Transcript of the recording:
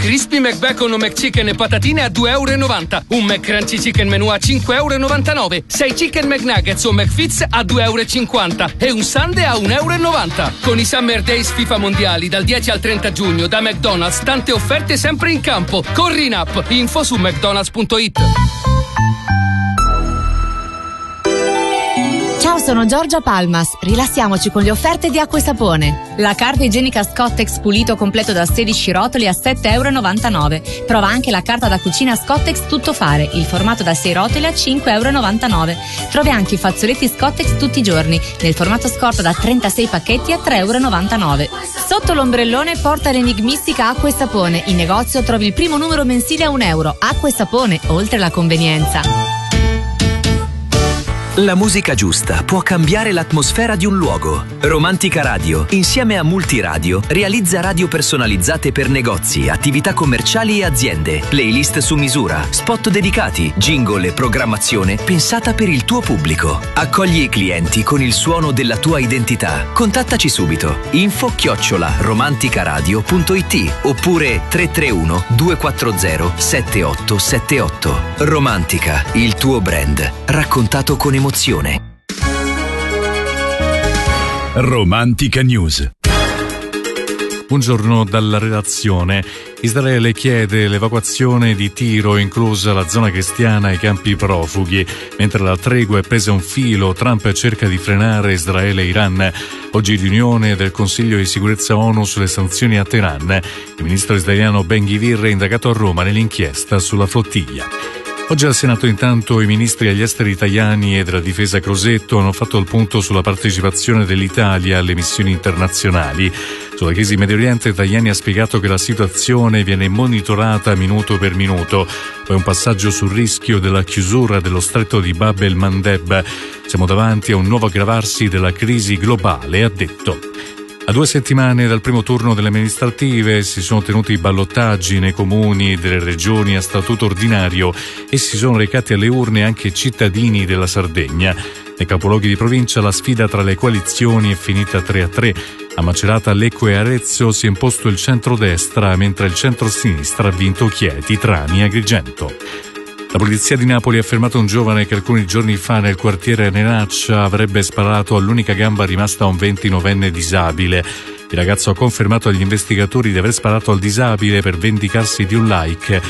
McCrispy, McBacon o McChicken e patatine a €2,90. Un McCrunchy Chicken Menù a €5,99. 6 Chicken McNuggets o McFits a €2,50. E un sundae a €1,90. Con i Summer Days FIFA Mondiali dal 10 al 30 giugno da McDonald's, tante offerte sempre in campo. Corri in app. Info su mcdonalds.it. Ciao, sono Giorgia Palmas. Rilassiamoci con le offerte di Acqua e Sapone. La carta igienica Scottex pulito completo da 16 rotoli a €7,99. Prova anche la carta da cucina Scottex Tuttofare, il formato da 6 rotoli a €5,99. Trovi anche i fazzoletti Scottex tutti i giorni, nel formato scorta da 36 pacchetti a €3,99. Sotto l'ombrellone porta l'enigmistica Acqua e Sapone. In negozio trovi il primo numero mensile a €1. Acqua e Sapone, oltre la convenienza. La musica giusta può cambiare l'atmosfera di un luogo. Romantica Radio, insieme a Multiradio, realizza radio personalizzate per negozi, attività commerciali e aziende, playlist su misura, spot dedicati, jingle e programmazione pensata per il tuo pubblico. Accogli i clienti con il suono della tua identità. Contattaci subito. info@romanticaradio.it oppure 331 240 7878. Romantica, il tuo brand, raccontato con emozione. Romantica News. Buongiorno dalla redazione. Israele chiede l'evacuazione di Tiro, inclusa la zona cristiana e i campi profughi. Mentre la tregua è presa un filo, Trump cerca di frenare Israele e Iran. Oggi riunione del Consiglio di sicurezza ONU sulle sanzioni a Teheran. Il ministro israeliano Ben-Gvir è indagato a Roma nell'inchiesta sulla flottiglia. Oggi al Senato intanto i ministri agli esteri italiani e della difesa Crosetto hanno fatto il punto sulla partecipazione dell'Italia alle missioni internazionali. Sulla crisi in Medio Oriente Tajani ha spiegato che la situazione viene monitorata minuto per minuto. Poi un passaggio sul rischio della chiusura dello stretto di Bab el-Mandeb. Siamo davanti a un nuovo aggravarsi della crisi globale, ha detto. A 2 settimane dal primo turno delle amministrative si sono tenuti i ballottaggi nei comuni delle regioni a statuto ordinario e si sono recati alle urne anche cittadini della Sardegna. Nei capoluoghi di provincia la sfida tra le coalizioni è finita 3-3. A Macerata, Lecco e Arezzo si è imposto il centrodestra, mentre il centrosinistra ha vinto Chieti, Trani e Agrigento. La polizia di Napoli ha fermato un giovane che alcuni giorni fa nel quartiere Nenaccia avrebbe sparato all'unica gamba rimasta a un 29enne disabile. Il ragazzo ha confermato agli investigatori di aver sparato al disabile per vendicarsi di un like.